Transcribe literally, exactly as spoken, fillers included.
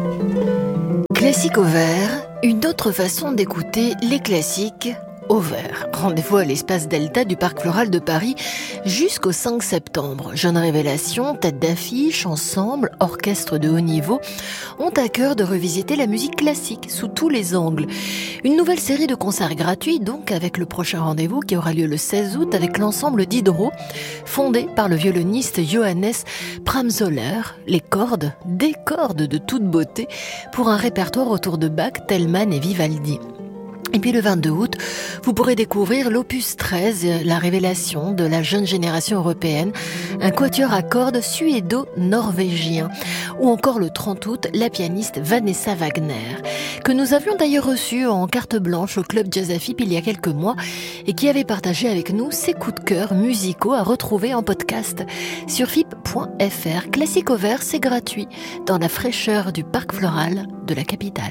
Classique au vert, une autre façon d'écouter les classiques au vert. Rendez-vous à l'espace Delta du Parc Floral de Paris jusqu'au cinq septembre. Jeunes révélations, têtes d'affiche, ensemble, orchestre de haut niveau ont à cœur de revisiter la musique classique sous tous les angles. Une nouvelle série de concerts gratuits donc avec le prochain rendez-vous qui aura lieu le seize août avec l'ensemble Diderot, fondé par le violoniste Johannes Pramzoller. Les cordes, des cordes de toute beauté pour un répertoire autour de Bach, Telemann et Vivaldi. Et puis le vingt-deux août, vous pourrez découvrir l'opus treize, la révélation de la jeune génération européenne, un quatuor à cordes suédo-norvégien. Ou encore le trente août, la pianiste Vanessa Wagner, que nous avions d'ailleurs reçue en carte blanche au Club Jazz à F I P il y a quelques mois et qui avait partagé avec nous ses coups de cœur musicaux à retrouver en podcast sur F I P point F R. Classique au vert, c'est gratuit dans la fraîcheur du Parc Floral de la capitale.